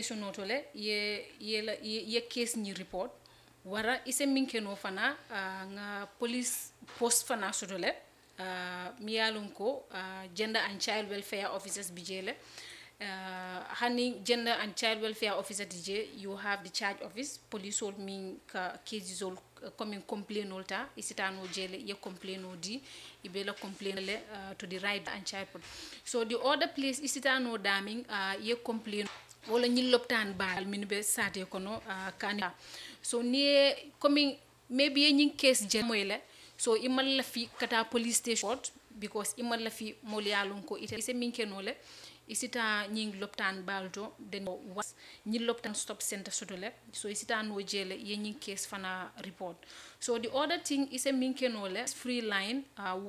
notole ye case ni report wara ise minke no fana nga police post fana sotole miyalun ko gender and child welfare officers bijele hani gender and child welfare officer DJ you have the charge office police ol min ka cases ol coming complain olta isitano jele ye complain odi ibela complain le to the right and child. So the other place isitano daming ye complain wala ñi loptan baal min be sate kono kan so ni coming maybe ñi case je moyle so imal la fi kata police station because imal la fi mol yalon ko ite se min kenole isita ñi loptan balto den was ñi loptan stop center sotole so isita no jele ye ñi case fana report. So the other thing is a min kenole free line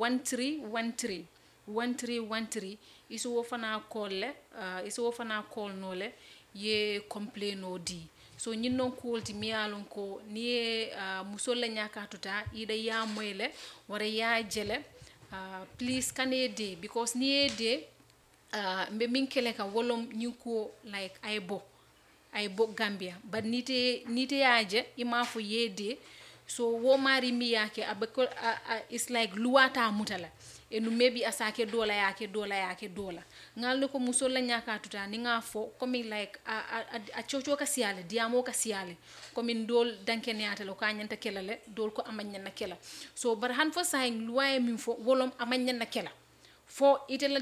1313 isu wo fana call nole ye complain odi so ñin non kolti mi yalon ko ni musol la ñaka tuta ida ya moyle wara ya jele please kane de because ni de mbe min kele ka wolom ñiko like ay bo Gambia but nite yaje ima fo yede so wo mari mi yake abako it's like luwata mutala enu maybe asake dola yake dola ngal ko musol la nyaka tuta ni nga fo comme like a chocho ka siale diamo ka siale comme dol danken yata lo ka nyanta kelale dol ko amanya na kela so bar han fo saying luwaye min fo wolom amanya na kela for itela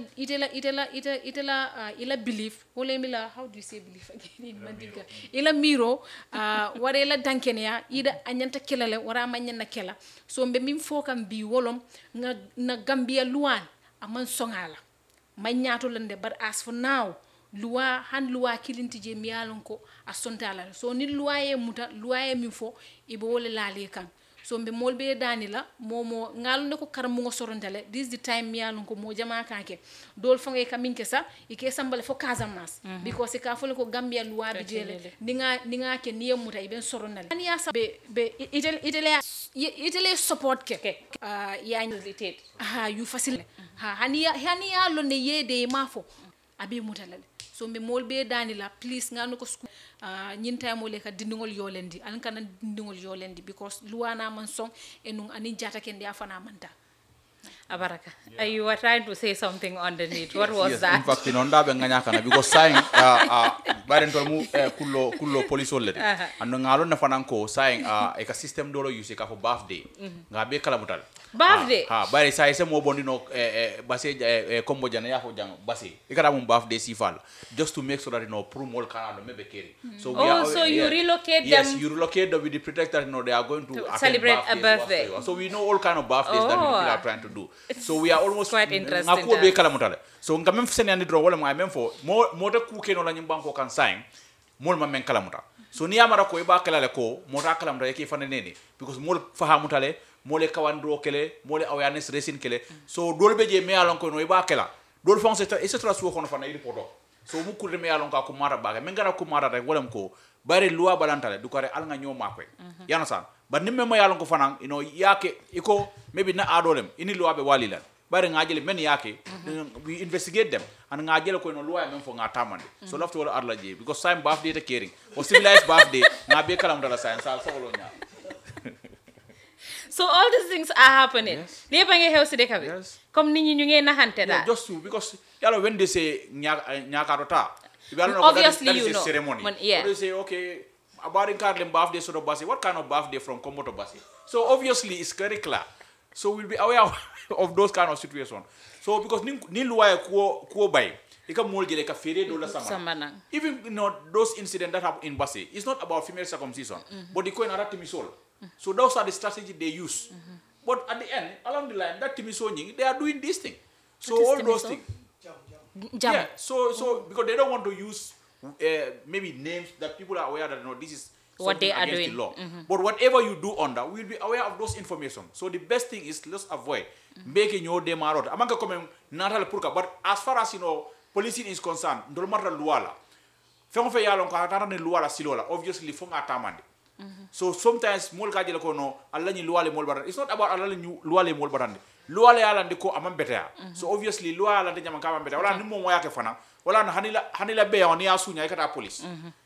ila belief wala mila how do you say belief again mandinga ila miro wara ila dankenya ida anyanta kelale wara amanya na kela so mbe min fo kam bi wolom na Gambia luwan aman songala manyato lande but as for now luwa kilinti je miyalon ko asontala so ni luwaye muta luwaye min fo ibo wala lale kan so mbe molbe danila momo ngalunde ko karamu ngo sorontale this the time miyalon ko mo jama kanke dol fonge kaminke sa ike sambale fo Casamance because ka fole ko Gambia luwa bi jele ninga ke niye muta iben soronale ani ya be itele support ke ya facilitate you facilitate hani ya lo ne yede mafo abi mutalale so mbe molbe danila please ngano ko school nyinta mo le ka dindingol yolendi an kana dindingol yolendi because luwana man song enung ani jata ken dia fana manta Abaraka. You were trying to say something underneath. What was yes, that? In fact, in onda benganya kana because saying baren tolmu kullo police olede. Ando ngalo na fananko saying eka system dolo use ka for birthday. Ngabe kala mutal. Birthday. Bare say se mo bondi no base kombo jana ya ko jang base. Ikara mum birthday sifal just to make sure that promote kana no mebe keri. So you relocate them. Yes, you relocate them with the pretext that they are going to celebrate a birthday. So we know all kind of birthdays that people are trying to do. So we are almost quite interesting. Ngako be kala mutale. So ngamem fsene andi draw wala ngamem fo mo de ku keno la nyimba ko kan sign mol ma men kala muta. So ni amara ko iba kala le ko mo ta kala muta yake fane nene because mol faha mutale mole kawandro kele mole awareness racing kele so dol be je me alon ko no iba kala dol fon c'est et cetera so ko fana iri podo so mu kurde me alon ka ko mara baga men ngara ko mara rek wala ko bare loi balantale du ko re al nga nyoma ko yana san but nimme mo yalon ko fanan yake iko maybe na adolem ini loi be walilan bare ngajele men yake we investigate them and ngajele ko no loi men fo ngatamande so lafto wala arla je because time birthday te caring or civilized birthday ngabe kalam dala science so wala nya. So all these things are happening. Yes. Yes. Comme nit ñi ñu ngey naxante da. Just to because yalo when they say nyakarota obviously that you is know a ceremony. They say okay about in Carlin birthday sort of birthday. What kind of birthday from Komoto birthday? So obviously it's very clear. So we'll be aware of those kind of situations. So because ni luwa ko bay ika moljele ka fere do la samana. Even those incidents that happen in Basse, it's not about female circumcision, but they ko in other timisol. So those are the strategies they use. But at the end, along the line, that timisonying, they are doing this thing. So all those things. Yeah. So because they don't want to use maybe names that people are aware that this is what they are against doing. The law. But whatever you do under, we'll be aware of those information. So the best thing is let's avoid making your demarot. Amanga come natal purka. But as far as policing is concerned, ndolmata luala. Fengo fe yalon ka tata ne luala silola. Obviously fonga atamande. So sometimes mol ka jele ko no alla ni luale mol baran. It's not about alla ni luale mol baran. Luale ala ndiko amam betea. So obviously luala de nyama kama betea. Wala ni mo moya ke fana. Wala hanila be on ya sunya ikata police.